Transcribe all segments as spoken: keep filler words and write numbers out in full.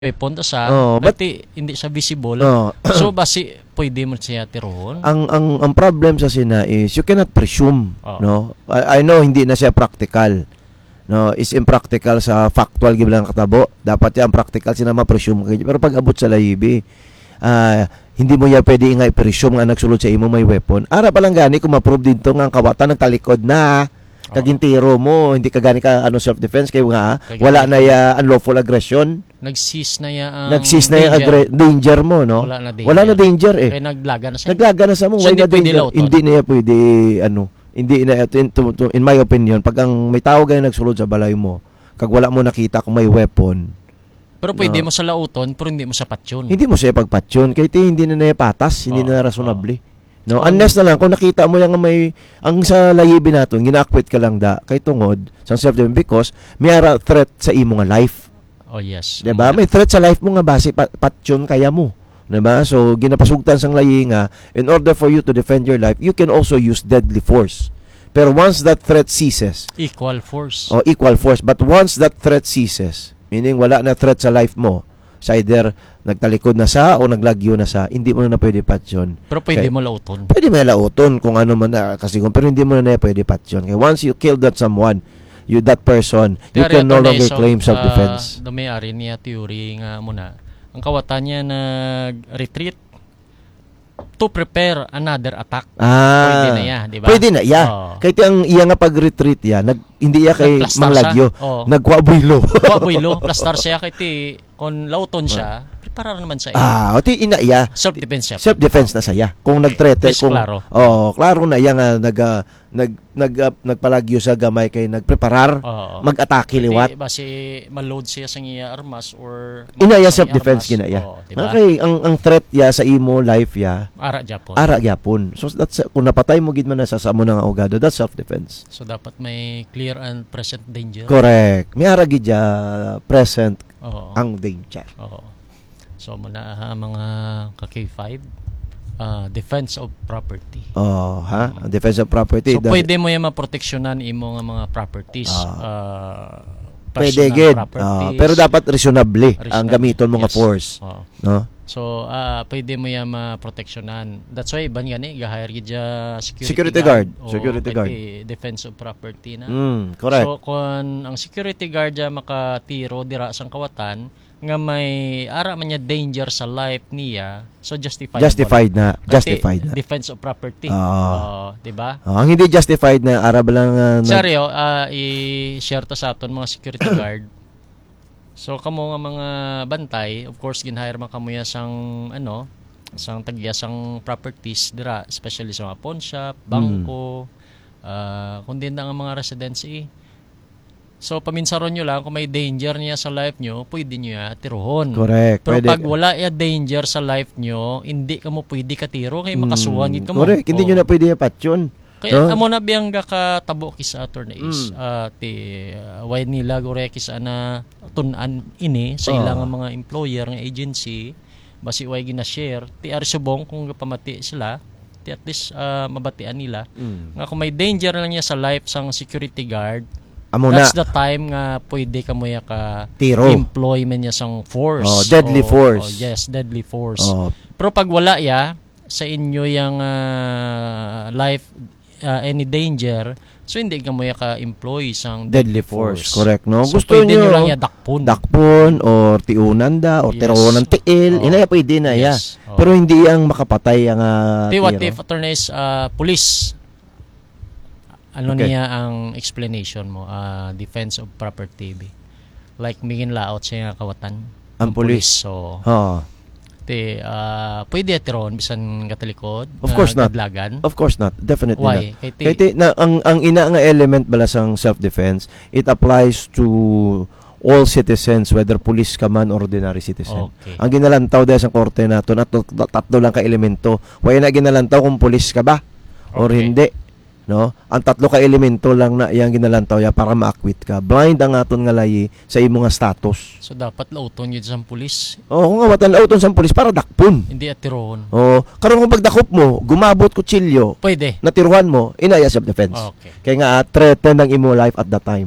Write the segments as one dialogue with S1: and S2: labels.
S1: weapon ta sa
S2: Oh, but
S1: bati hindi siya visible.
S2: oh,
S1: So basi pwede mo siya tirohon.
S2: ang ang ang problem sa sina is you cannot presume,
S1: Oo.
S2: no? I, I know hindi na siya practical. No, is impractical sa factual giblang katabo. Dapat yan practical sina ma-presume kay. Pero pag abot sa layibi, ah hindi mo ya pwede nga i-presume nga nagsulod sa imo may weapon. Ara pa lang gani kung ma-prove dito nga ang kawatan nagtalikod na kagintiro mo, hindi ka gani ka ano self-defense kay nga
S1: Kagintiro.
S2: wala na ya unlawful aggression.
S1: Nag-seize na ya ang
S2: Nag-seize na yung
S1: danger.
S2: aggre- danger mo, no?
S1: Wala na danger.
S2: Wala na danger eh.
S1: Kaya naglaga na siya.
S2: Naglaga na sa mo.
S1: So,
S2: why
S1: hindi
S2: na
S1: pwede
S2: danger?
S1: lauton?
S2: Hindi na yan pwede, ano, hindi na, in, to, to, in my opinion, pag ang may tao ganyan nagsulod sa balay mo, kag wala mo nakita kung may weapon,
S1: Pero pwede
S2: no,
S1: mo sa lauton, pero hindi mo sa patsyon.
S2: hindi mo siya pagpatsyon. Kaya ti, hindi na na patas, hindi
S1: Oo,
S2: na rationable. No,
S1: So,
S2: unless na lang kung nakita mo yung may ang sa layibi naton gina-acquit ka lang da kay tungod sa self-defense because may ara threat sa imo nga life.
S1: Oh yes.
S2: 'Di ba? May threat sa life mo nga base pat- patsyon kaya mo. 'Di ba? So ginapasugtan sang layi nga in order for you to defend your life, you can also use deadly force. Pero once that threat ceases,
S1: Equal force.
S2: o equal force, but once that threat ceases, meaning wala na threat sa life mo, sa either nagtalikod na sa o naglagyo na sa, hindi mo na pwede patsyon.
S1: Pero pwede
S2: Okay.
S1: mo lauton.
S2: Pwede may lauton kung ano man na kasi kung pero hindi mo na, na pwede patsyon. Kaya once you kill that someone, you that person, you
S1: Kaya
S2: can no
S1: reto na
S2: longer
S1: iso,
S2: claim self-defense.
S1: Uh, Dumayari niya theory nga muna. Ang kawatan niya nag-retreat to prepare another attack.
S2: Ah,
S1: Pwede na ya, di ba?
S2: Pwede na, yeah.
S1: Oo.
S2: Kahit ang iya nga pag-retreat ya, nag, hindi ya kay
S1: Nagplastar
S2: manglagyo,
S1: siya. Oo.
S2: nagkuabuilo.
S1: Pabuilo, plastar siya kay ti kung lauton siya, prepara naman sa iyo.
S2: ah, o ti ina iya.
S1: Self-defense siya.
S2: Self-defense na saya. Kung nagtrete,
S1: Yes,
S2: kung
S1: klaro.
S2: oh, klaro na iya nga nag ah, nag nag ah, nagpalagyo sa gamay kay nagpreparar,
S1: Oo.
S2: mag-atake liwat.
S1: Di, basi ma-load siya sa iya armas or
S2: Ina ya
S1: sa
S2: self-defense
S1: armas.
S2: gina ya.
S1: Oo, diba?
S2: Okay, ang ang threat ya sa imo life ya,
S1: Ara Japon.
S2: ara gyapon. So that's kung napatay mo gid man na sa samo nga ogado, that's self-defense.
S1: So dapat may clear and present danger.
S2: Correct. May ara gid ya present
S1: Oo.
S2: ang danger.
S1: Oo. So muna ha, mga ka K five, uh, defense of property.
S2: Oh, ha? Ang defense of property.
S1: So
S2: that-
S1: pwede mo yung maproteksyonan imo nga mga properties.
S2: Ah.
S1: uh,
S2: pwede
S1: personal
S2: gid.
S1: properties.
S2: Ah, pero dapat reasonably ang
S1: Reasonable.
S2: gamiton mo nga
S1: Yes.
S2: force,
S1: Oo.
S2: no?
S1: So ah pwede mo yung maproteksyonan. That's why ban gani ga-hire gid ja security,
S2: Security guard.
S1: o
S2: Security
S1: pwede
S2: guard.
S1: defense of property na.
S2: Mm, correct.
S1: So kung ang security guard ja makatiro dira sang kawatan nga may ara man niya danger sa life niya, so justified.
S2: Justified na, justified na.
S1: Defense of property.
S2: Oo.
S1: Oo, di ba?
S2: Oh, ang hindi justified na arab lang uh, nag-
S1: Seryo, ah, i-share to sa aton mga security guard. So kamo nga mga bantay, of course ginhire man kamo ya sang ano, sang tagya sang properties dira, especially sa mga pawn shop, bangko, ah kundi na nga mga residency. So paminsaron nyo lang kung may danger niya sa life nyo, pwede nyo ya tirohon.
S2: Correct.
S1: Pero
S2: pwede.
S1: pag wala ya danger sa life nyo, hindi ka mo pwede katiro kay makasuhan gid ka mo.
S2: Correct. Hindi
S1: Oo.
S2: nyo na pwede patsyon.
S1: Kaya
S2: No?
S1: amo na biyang ka tabo kis attorney is
S2: Mm.
S1: ah, ti uh, why nila gore kis ana tun-an ini sa
S2: Oo.
S1: ilang mga employer nga agency basi way gina-share ti ari subong kung pamati sila ti at least ah, mabatian nila
S2: Mm.
S1: nga kung may danger lang niya sa life sang security guard,
S2: Amo na
S1: that's the time nga pwede ka mo ya ka
S2: tiro.
S1: employment niya sang force.
S2: Oh, deadly
S1: O-
S2: force.
S1: o, yes, deadly force.
S2: Oh,
S1: Pero pag wala ya sa inyo yung ah, life ah, any danger, so hindi ka mo ya ka-employ sang
S2: deadly force. Correct, no?
S1: So
S2: Gusto
S1: pwede
S2: nyo
S1: nyo lang ya dakpon.
S2: dakpon or tiunan da or
S1: Yes.
S2: tironan tiil,
S1: Oo.
S2: ina ya pwede na ya.
S1: Yes. Oo.
S2: Pero hindi yang makapatay ang uh,
S1: Di what
S2: tiro.
S1: if attorneys ah, police? Ano
S2: Okay.
S1: niya ang explanation mo? Ah, defense of property. Be. Like mingin laot siya nga kawatan.
S2: Ang police.
S1: So,
S2: Oh,
S1: te ah, pwede atiron bisan katalikod.
S2: Of
S1: nga
S2: course not.
S1: Gadlagan.
S2: of course not. Definitely not.
S1: Why? Kay ti-
S2: Kaya ti- na, ang, ang ina nga element bala sang self-defense, it applies to all citizens, whether police ka man or ordinary citizen.
S1: Okay.
S2: Ang ginalantaw dahil sa korte nato, na to- tatlo lang ka elemento. Wala na ginalantaw kung police ka ba or
S1: Okay.
S2: hindi. No? Ang tatlo ka elemento lang na iyang ginalantaw ya para ma-acquit ka. Blind ang aton nga layi sa imo nga status.
S1: So dapat lauton yun sa police,
S2: Oh, kung nga watan lauton sa pulis para dakpon.
S1: hindi atiron.
S2: Oh, karon kung pagdakop mo, gumabot kutsilyo,
S1: Pwede.
S2: natiruhan mo, inaya self defense.
S1: Okay.
S2: Kaya nga, uh, threaten ang imo life at that time.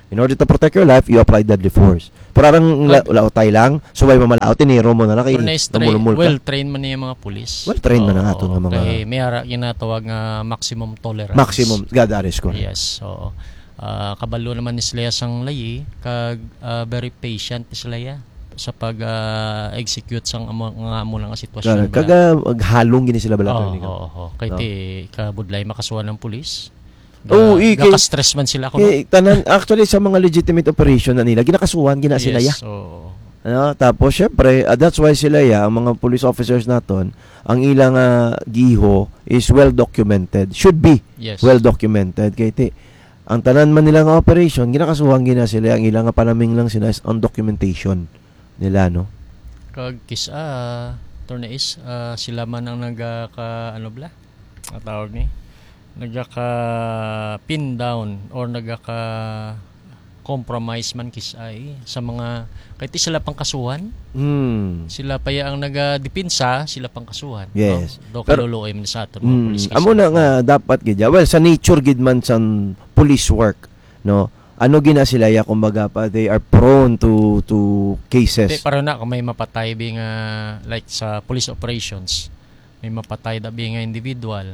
S2: In order to protect your life, you apply deadly force. Pero arang la- laotay lang, suway mamalaot, tiniro mo na lang, kay
S1: Pero na-train,
S2: namulumul ka.
S1: well-trained man niya mga pulis.
S2: Well-trained man
S1: Oo,
S2: ang ato ng mga-
S1: Kay may hara ginatawag nga maximum tolerance.
S2: Maximum, God, that is correct.
S1: Yes, oo. Ah, kabalo naman ni sila sang layi, kag ah, very patient ni sila ya sa pag ah, execute sang amo nga amo nga sitwasyon.
S2: Kaga, kaga maghalong gini sila bala.
S1: Oo,
S2: attorney ka.
S1: oo, oo. Kay ti kabudlay makasuhan ng pulis.
S2: Oo, i- kay-
S1: stress man sila ko.
S2: Eh, tanan, actually, sa mga legitimate operation na nila, ginakasuhan, gina sila ya.
S1: Yes, oo.
S2: Ano? Tapos, syempre, uh, that's why sila ya, ang mga police officers naton, ang ilang uh, giho is well documented. Should be
S1: Yes.
S2: well documented. Kaya ti, ang tanan man nila nga operation, ginakasuhan gina sila, ang ilang nga panaming lang sila is on documentation nila, no?
S1: Kag kisa tornais ah, sila man ang naga ka ano bla? Ang tawag ni nagaka pin down or nagaka compromise man kisay sa mga kahit di sila pang kasuhan,
S2: Hmm.
S1: sila pa ya ang nagadipinsa, sila pang kasuhan.
S2: Yes.
S1: No? Do
S2: Pero-
S1: kaluluoy man sa aton mga
S2: Mm,
S1: pulis.
S2: amo na nga dapat gid. Well, sa nature gid man sa police work, no. Ano gina sila ya kumbaga pa they are prone to to
S1: Di,
S2: cases.
S1: para na kung may mapatay bi nga like sa police operations, may mapatay da bi nga individual.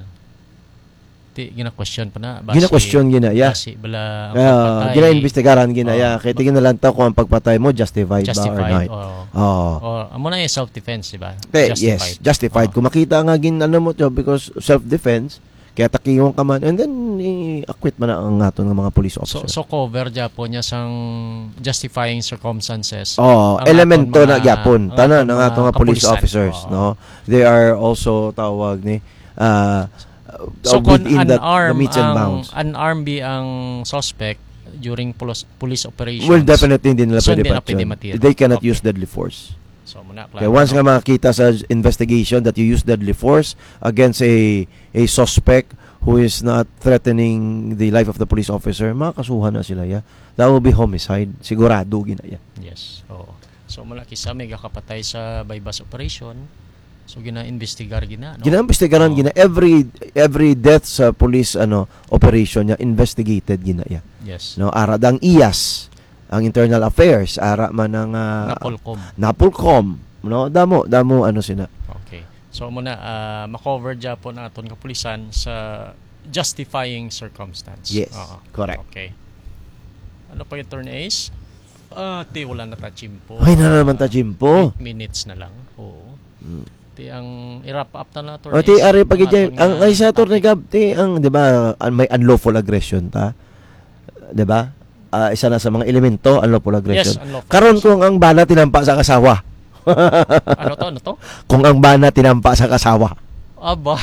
S1: Di gina-question pa na base.
S2: Gina-question gina ya.
S1: Base bala ang
S2: Uh,
S1: pagpatay.
S2: gina-investigaran gina
S1: Oo.
S2: ya. Kaya tingin na lang ta kung ang pagpatay mo justified, ba or
S1: Justified.
S2: not.
S1: Oo.
S2: Oh.
S1: Oh, amo na yung self-defense, di ba?
S2: Eh, yes, justified.
S1: Oo.
S2: Kung makita nga gin ano mo to because self-defense, kaya takiyon ka man and then i-acquit man na ang ato ng mga police
S1: So,
S2: officers.
S1: so cover Japo niya sang justifying circumstances.
S2: Oh,
S1: ang
S2: elemento
S1: aton
S2: na
S1: mga-
S2: gyapon.
S1: ang
S2: Tanan
S1: aton
S2: ng ato nga police
S1: kapulisan.
S2: officers,
S1: Oo.
S2: no. They are also tawag ni uh,
S1: So
S2: uh,
S1: kung
S2: within that the
S1: unarmed
S2: meets and
S1: ang
S2: bounds.
S1: unarmed bi ang suspect during police, police operations.
S2: Well, definitely hindi nila
S1: So,
S2: pwede
S1: hindi na
S2: pa
S1: pwede
S2: yun.
S1: matira.
S2: They cannot
S1: Okay.
S2: use deadly force.
S1: So muna
S2: Okay, once nga makita sa investigation that you use deadly force against a a suspect who is not threatening the life of the police officer, makakasuhan na sila ya. That will be homicide. Sigurado ginaya.
S1: Yes. Oo. So mula kisa may kakapatay sa bypass operation. So gina-investigar gina, no?
S2: Gina-investigaran
S1: Oo.
S2: gina every every death sa police ano operation niya investigated ginaya.
S1: Yes.
S2: No, ara dang I A S, ang internal affairs, ara man ang uh,
S1: Napolcom.
S2: Napolcom, no, damo damo ano sina.
S1: Okay. So muna uh, ma-cover Japon aton kapulisan sa justifying circumstance.
S2: Yes,
S1: Oo.
S2: correct.
S1: Okay. Ano pa yung turn ace? Ah, ti wala na ta chimpo.
S2: Ay na naman ta Jimpo.
S1: Eight minutes na lang. Oo.
S2: Hmm.
S1: Ti ang i-wrap up na na turn
S2: O ti
S1: ace.
S2: ari pag
S1: Aton
S2: ang
S1: nga
S2: ay sa turn
S1: topic.
S2: gab ti ang 'di ba an- may unlawful aggression ta. 'Di ba? Ah, isa na sa mga elemento unlawful aggression.
S1: Yes, unlawful
S2: Karon
S1: aggression.
S2: kung ang bana tinampa sa kasawa.
S1: Ano to? Ano to?
S2: Kung ang bana tinampa sa kasawa.
S1: Aba.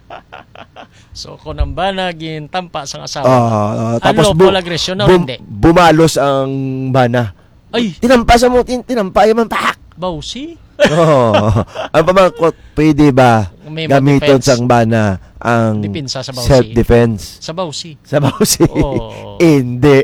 S1: So kung ang bana gintampa sa asawa.
S2: Ah, tapos
S1: unlawful aggression na
S2: bum-
S1: hindi.
S2: bumalos ang bana.
S1: Ay,
S2: Tinampa sa mo, tin- tinampa yung pak.
S1: bawsi.
S2: Oo. Ang pamangkot, pwede ba
S1: May
S2: gamiton
S1: defense.
S2: sang bana ang
S1: Depensa sa bawsi.
S2: self-defense?
S1: Sa bawsi.
S2: Sa bawsi?
S1: Oo.
S2: Hindi.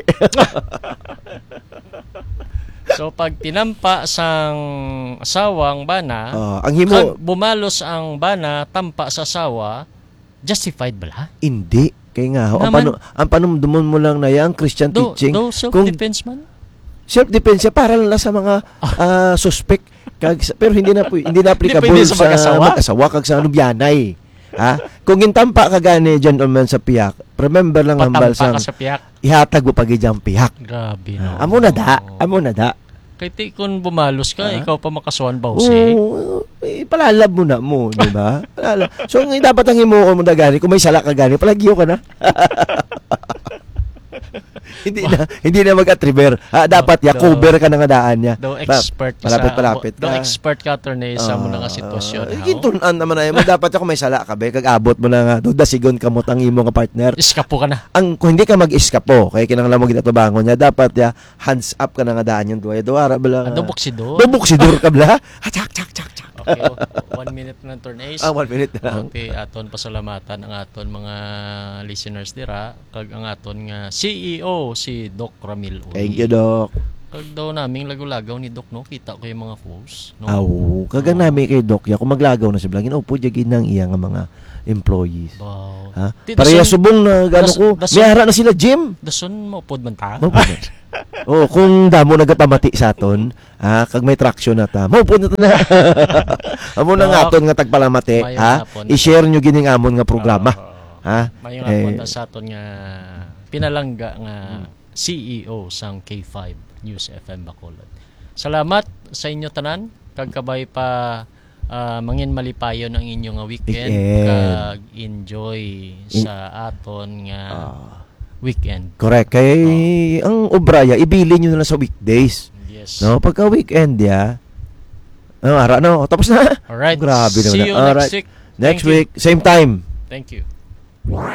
S1: So pag tinampa sang asawang bana,
S2: Oh, ang
S1: kag
S2: himo,
S1: bumalos ang bana tampa sa asawa, justified bala?
S2: hindi. Kaya nga, ho, ang,
S1: Naman.
S2: panu, ang panumdumon mo lang na yan, Christian
S1: Do,
S2: teaching,
S1: do
S2: kung
S1: self-defense man?
S2: self-defense, para lang na sa mga ah, suspect. Kag, pero hindi na po, hindi na applicable
S1: pwede sa
S2: sa
S1: mag-asawa?
S2: mag-asawa kag sa nubyanay. Ha? Kung gintampa ka gani gentleman sa piyak, remember lang hambal
S1: Patampa
S2: sang
S1: ka sa piyak.
S2: ihatag mo pag ijang piyak.
S1: Grabe no.
S2: Amo na da, amo na da.
S1: Kaya ti kung bumalos ka,
S2: Ah?
S1: ikaw pa makasuhan bawsi.
S2: Oo, eh, palalab mo na mo, di ba? Palalab. So, ang dapat ang himuon mo na gani, kung may sala ka gani, palagyo ka na. hindi na hindi na mag-attriver. Ah, dapat ya
S1: Do-
S2: cover ka na nga daan niya.
S1: Do expert ka
S2: Malapit
S1: sa
S2: malapit
S1: do
S2: ka.
S1: expert ka attorney sa mo na nga sitwasyon.
S2: Eh,
S1: how?
S2: gitunan naman na mo dapat ako may sala ka be kag abot mo na nga do dasigon kamot ang imo nga partner.
S1: Iskapo ka na.
S2: Ang kung hindi ka mag-iskapo kay kinahanglan mo ginatubangon niya dapat ya hands up ka na nga daan yung duwa duara bala.
S1: Ano boksido?
S2: Bubuksidor ka bala. Ah, chak chak chak chak.
S1: Okay, oh, one minute na turn ace.
S2: Ah, one minute na lang.
S1: Okay, aton pasalamatan ang aton mga listeners dira kag ang aton nga C E O si Doc Ramil. Uy.
S2: Thank you, Doc.
S1: Kag daw naming lagaw-lagaw ni Doc no, kita ko yung mga posts, no.
S2: Aw, kaga nami kay Doc ya kung maglagaw na si Blangin, upo jagin nang iya nga mga employees.
S1: Wow.
S2: Ha?
S1: Di,
S2: Pareha
S1: dason-
S2: subong na gano
S1: das-
S2: ko.
S1: dason-
S2: May hara na sila gym.
S1: Dason mo pod man ta.
S2: Mao po na. Oh, kung damo nagapamati sa aton, ah, kag may traction na ta. Mo po na ta na. Amo na nga aton nga tagpalamati,
S1: Mayon
S2: ha?
S1: hapon.
S2: I-share nyo gining amon nga programa.
S1: Oo.
S2: Ha?
S1: Mayong
S2: Eh,
S1: eh, sa aton nga pinalangga nga C E O sang K five News F M Bacolod. Salamat sa inyo tanan kag kabay pa ah, mangin malipayon ang inyo nga weekend,
S2: Weekend.
S1: kag enjoy sa aton nga
S2: ah,
S1: weekend.
S2: correct. Kay ang obraya ibili nyo na lang sa weekdays.
S1: Yes.
S2: No, pagka weekend ya. No, ara no, tapos na.
S1: Alright.
S2: Grabe naman.
S1: See you
S2: Alright.
S1: next week.
S2: Next
S1: Thank you.
S2: week, same time.
S1: Thank you.